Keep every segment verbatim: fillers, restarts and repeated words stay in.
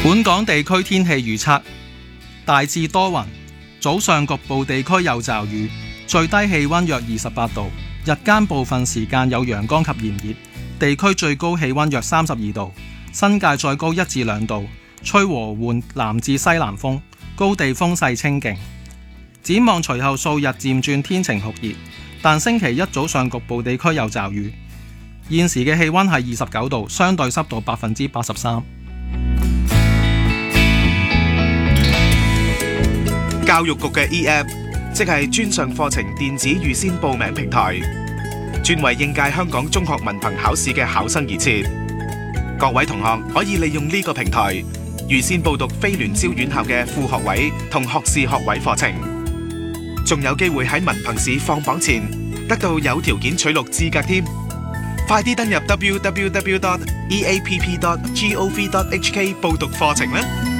本港地區天氣預測，大致多雲，早上局部地區有驟雨，最低氣溫約二十八度，日間部分時間有陽光及炎熱，地區最高氣溫約三十二度，新界再高一至兩度，吹和緩南至西南風，高地風勢清勁。展望隨後數日漸轉天晴酷熱，但星期一早上局部地區有驟雨。現時嘅氣溫係二十九度，相對濕度百分之八十三。 教育局嘅 E App， 即係專上課程電子預先報名平台，專為應屆香港中學文憑考試嘅考生而設。各位同學可以利用呢個平台預先報讀非聯招院校嘅副學位同學士學位課程，仲有機會喺文憑試放榜前得到有條件取錄資格添。快啲登入 double-u double-u double-u dot e a p p dot gov dot h k 報讀課程啦！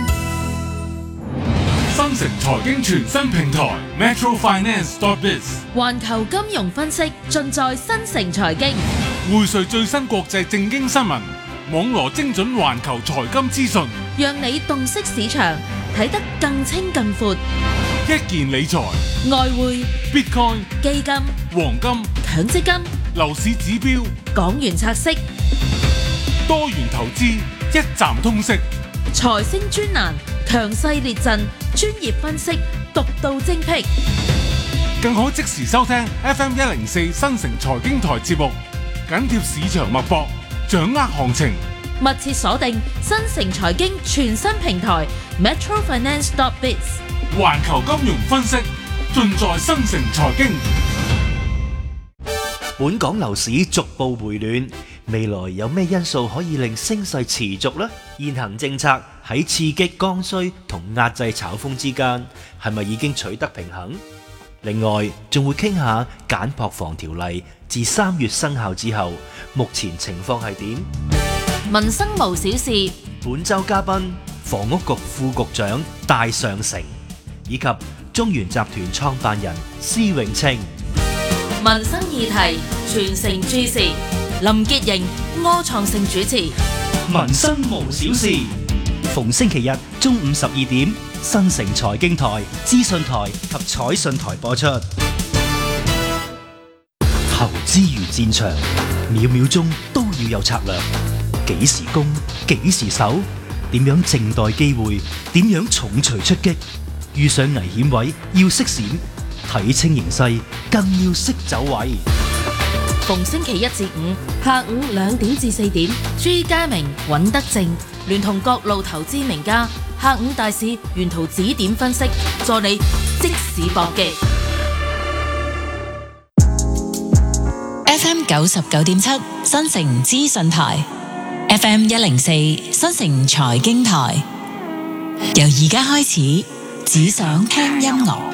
新城財經全新平台 Metro Finance dot biz， 環球金融分析盡在新城財經， 匯萃最新國際政經新聞，網羅精準環球財金資訊， 讓你洞悉市場，睇得更清更闊。 一件理財、 外匯、 Bitcoin、 基金、 黃金、 強積金、 樓市指標、 港元拆息、 多元投資，一站通識。 財星專欄，強勢列陣，專業分析，獨到精闢。 更可即時收聽 F M 一零四新城財經台節目，緊貼市場脈搏，掌握行情。 密切鎖定新城財經全新平台 Metro Finance dot biz， 環球金融分析盡在新城財經。 本港樓市逐步回暖，未來有咩因素可以令升勢持續呢？現行政策喺刺激剛需同壓制炒風之間，係咪已經取得平衡？另外，仲會傾下簡樸房條例自三月生效之後，目前情況係點？ 民生無小事。 本周嘉賓：房屋局副局長戴尚成，以及中原集團創辦人施永青。 民生議題，全城注視。林潔瑩、柯創盛主持。 民生無小事，逢星期日中午十二點，新城財經台、資訊台及彩訊台播出。投資如戰場，秒秒鐘都要有策略。幾時攻，幾時守，點樣靜待機會，點樣重錘出擊。遇上危險位要識閃，睇清形勢更要識走位。 逢星期一至五下午兩點至四點，朱家明、尹德正聯同各路投資名家，下午大市沿途指點分析，助你即市搏擊。 F M 九十九點七新城資訊台 ，F M 一零四新城財經台，由而家開始，只想聽音樂。